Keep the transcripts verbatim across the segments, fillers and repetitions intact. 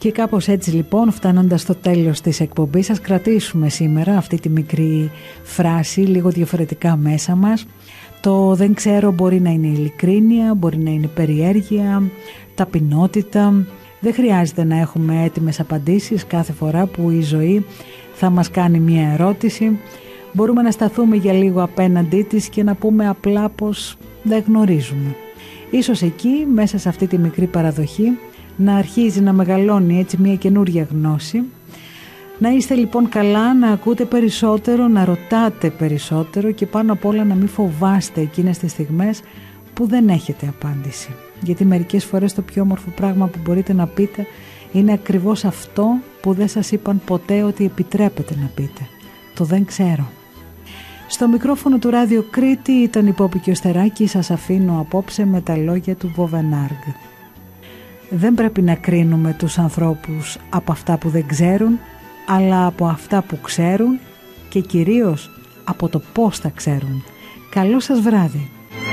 Και κάπως έτσι λοιπόν, φτάνοντας στο τέλος της εκπομπής, σας κρατήσουμε σήμερα αυτή τη μικρή φράση λίγο διαφορετικά μέσα μας. Το δεν ξέρω μπορεί να είναι ειλικρίνεια, μπορεί να είναι περιέργεια, ταπεινότητα. Δεν χρειάζεται να έχουμε έτοιμες απαντήσεις κάθε φορά που η ζωή θα μας κάνει μια ερώτηση. Μπορούμε να σταθούμε για λίγο απέναντί της και να πούμε απλά πως δεν γνωρίζουμε. Ίσως εκεί, μέσα σε αυτή τη μικρή παραδοχή, να αρχίζει να μεγαλώνει έτσι μια καινούρια γνώση. Να είστε λοιπόν καλά, να ακούτε περισσότερο, να ρωτάτε περισσότερο και πάνω απ' όλα να μην φοβάστε εκείνες τις στιγμές που δεν έχετε απάντηση. Γιατί μερικές φορές το πιο όμορφο πράγμα που μπορείτε να πείτε είναι ακριβώς αυτό που δεν σας είπαν ποτέ ότι επιτρέπετε να πείτε. Το δεν ξέρω. Στο μικρόφωνο του Ράδιο Κρήτη ήταν η Πόπη και ο Στεράκη. Σας αφήνω απόψε με τα λόγια του Βοβενάργ. Δεν πρέπει να κρίνουμε τους ανθρώπους από αυτά που δεν ξέρουν, αλλά από αυτά που ξέρουν και κυρίως από το πώς θα ξέρουν. Καλό σας βράδυ.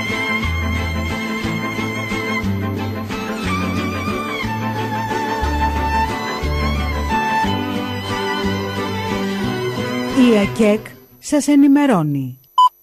Η ΑΚΕΚ σας ενημερώνει.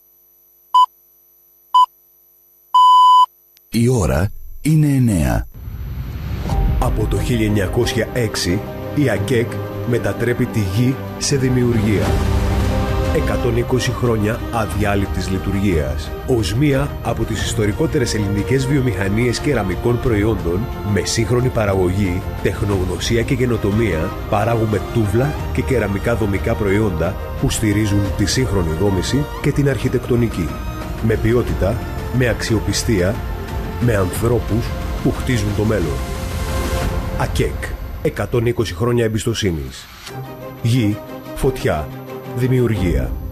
Η ώρα είναι εννέα. Από το χίλια εννιακόσια έξι η ΑΚΕΚ μετατρέπει τη γη σε δημιουργία. εκατόν είκοσι χρόνια αδιάλειπτης λειτουργίας. Ως μία από τις ιστορικότερες ελληνικές βιομηχανίες κεραμικών προϊόντων, με σύγχρονη παραγωγή, τεχνογνωσία και καινοτομία, παράγουμε τούβλα και κεραμικά δομικά προϊόντα που στηρίζουν τη σύγχρονη δόμηση και την αρχιτεκτονική. Με ποιότητα, με αξιοπιστία, με ανθρώπους που χτίζουν το μέλλον. ΑΚΕΚ. εκατόν είκοσι χρόνια εμπιστοσύνης. Γη, φωτιά, δημιουργία.